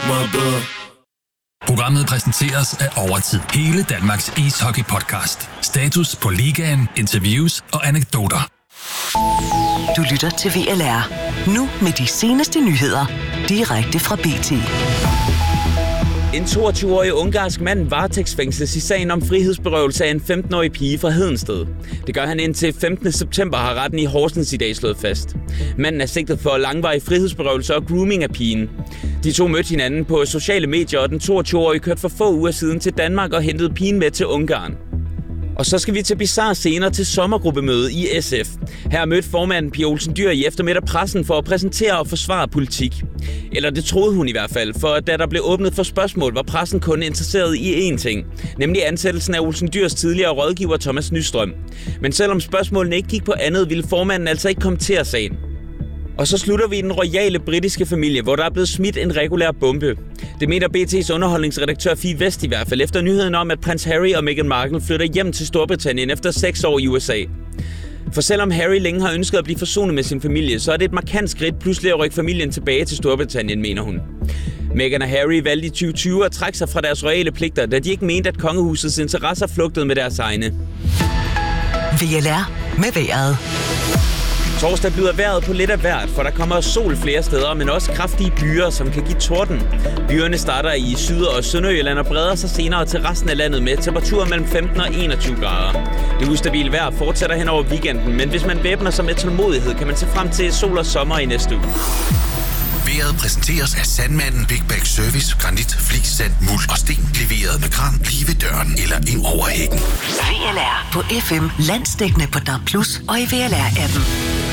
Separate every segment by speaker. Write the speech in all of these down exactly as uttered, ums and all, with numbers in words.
Speaker 1: Programmet præsenteres af Overtid. Hele Danmarks ishockey-podcast. Status på ligaen, interviews og anekdoter.
Speaker 2: Du lytter til V L R. Nu med de seneste nyheder. Direkte fra B T.
Speaker 3: En toogtyve-årig ungarsk mand varetægtsfængsles i sagen om frihedsberøvelse af en femten-årig pige fra Hedensted. Det gør han indtil femtende september, har retten i Horsens i dag slået fast. Manden er sigtet for langvarig frihedsberøvelse og grooming af pigen. De to mødte hinanden på sociale medier, og den toogtyve-årige kørte for få uger siden til Danmark og hentede pigen med til Ungarn. Og så skal vi til bizarre scener til sommergruppemøde i S F. Her mødte formanden Pia Olsen Dyhr i eftermiddag pressen for at præsentere og forsvare politik. Eller det troede hun i hvert fald, for da der blev åbnet for spørgsmål, var pressen kun interesseret i én ting, nemlig ansættelsen af Olsen Dyhrs tidligere rådgiver Thomas Nystrøm. Men selvom spørgsmålene ikke gik på andet, ville formanden altså ikke kommentere sagen. Og så slutter vi i den royale britiske familie, hvor der er blevet smidt en regulær bombe. Det mener B T's underholdningsredaktør Fie Vest i hvert fald, efter nyheden om, at prins Harry og Meghan Markle flytter hjem til Storbritannien efter seks år i U S A. For selvom Harry længe har ønsket at blive forsonet med sin familie, så er det et markant skridt pludselig at rykke familien tilbage til Storbritannien, mener hun. Meghan og Harry valgte i tyve tyve at trække sig fra deres royale pligter, da de ikke mente, at kongehusets interesser flugtede med deres egne.
Speaker 2: V L R med vejret.
Speaker 3: Torsdag byder vejret på lidt af hvert, for der kommer sol flere steder, men også kraftige byer, som kan give torden. Byerne starter i Syd- og Sønderjylland og breder sig senere til resten af landet med temperaturer mellem femten og enogtyve grader. Det ustabile vejr fortsætter hen over weekenden, men hvis man væbner sig med tålmodighed, kan man se frem til sol og sommer i næste uge.
Speaker 4: Vejret præsenteres af Sandmanden Big Bag Service, granit, flis, sand, muld og sten. Leveret med kran, lige ved døren eller ind over hækken.
Speaker 2: V L R på F M, landsdækkende på D A B plus og i V L R-appen.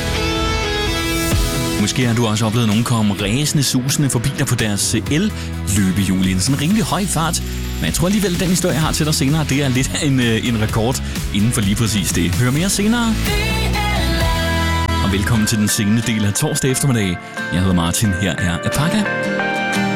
Speaker 5: Måske har du også oplevet nogen komme ræsende, susende forbi dig på deres el-løbehjul i en sådan rimelig høj fart. Men jeg tror alligevel, at den historie, jeg har til dig senere, det er lidt af en, en rekord inden for lige præcis det. Hør mere senere. Og velkommen til den sene del af torsdag eftermiddag. Jeg hedder Martin, her er Apaka.